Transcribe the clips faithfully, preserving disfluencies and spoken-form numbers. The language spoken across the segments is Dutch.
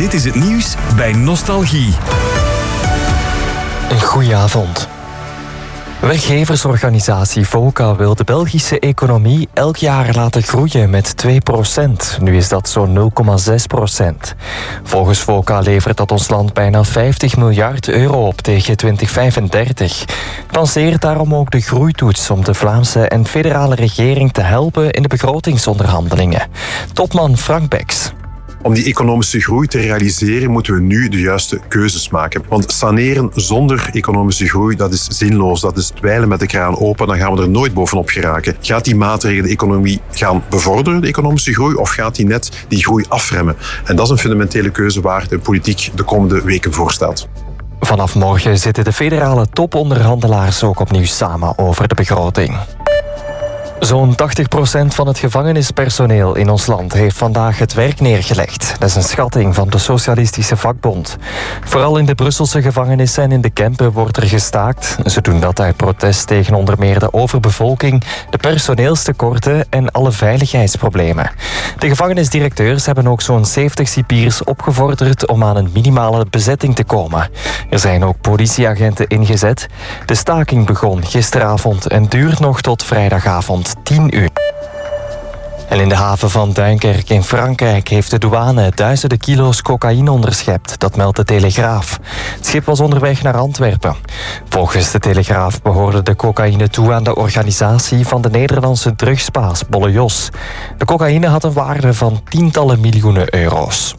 Dit is het nieuws bij Nostalgie. Een goedenavond. Werkgeversorganisatie VOCA wil de Belgische economie elk jaar laten groeien met twee procent. Nu is dat zo'n nul komma zes procent. Volgens VOCA levert dat ons land bijna vijftig miljard euro op tegen twintig vijfendertig. Het lanceert daarom ook de groeitoets om de Vlaamse en federale regering te helpen in de begrotingsonderhandelingen. Topman Frank Beks. Om die economische groei te realiseren moeten we nu de juiste keuzes maken. Want saneren zonder economische groei, dat is zinloos. Dat is dweilen met de kraan open, dan gaan we er nooit bovenop geraken. Gaat die maatregel de economie gaan bevorderen, de economische groei, of gaat die net die groei afremmen? En dat is een fundamentele keuze waar de politiek de komende weken voor staat. Vanaf morgen zitten de federale toponderhandelaars ook opnieuw samen over de begroting. Zo'n tachtig procent van het gevangenispersoneel in ons land heeft vandaag het werk neergelegd. Dat is een schatting van de Socialistische Vakbond. Vooral in de Brusselse gevangenissen en in de Kempen wordt er gestaakt. Ze doen dat uit protest tegen onder meer de overbevolking, de personeelstekorten en alle veiligheidsproblemen. De gevangenisdirecteurs hebben ook zo'n zeventig cipiers opgevorderd om aan een minimale bezetting te komen. Er zijn ook politieagenten ingezet. De staking begon gisteravond en duurt nog tot vrijdagavond tien uur. En in de haven van Duinkerke in Frankrijk heeft de douane duizenden kilo's cocaïne onderschept. Dat meldt de Telegraaf. Het schip was onderweg naar Antwerpen. Volgens de Telegraaf behoorde de cocaïne toe aan de organisatie van de Nederlandse drugsbaas Bolle Jos. De cocaïne had een waarde van tientallen miljoenen euro's.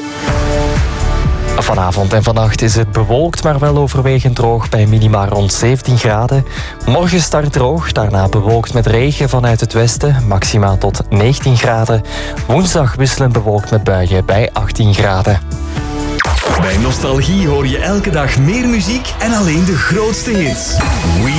Vanavond en vannacht is het bewolkt, maar wel overwegend droog bij minima rond zeventien graden. Morgen start droog, daarna bewolkt met regen vanuit het westen, maximaal tot negentien graden. Woensdag wisselend bewolkt met buien bij achttien graden. Bij Nostalgie hoor je elke dag meer muziek en alleen de grootste hits. We